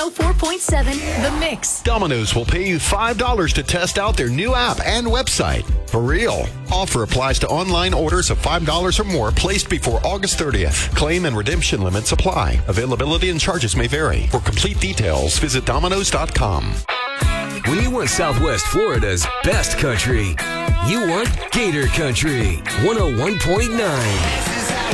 104.7 The Mix. Domino's will pay you $5 to test out their new app and website. For real. Offer applies to online orders of $5 or more placed before August 30th. Claim and redemption limits apply. Availability and charges may vary. For complete details, visit Domino's.com. When you want Southwest Florida's best country, you want Gator Country 101.9.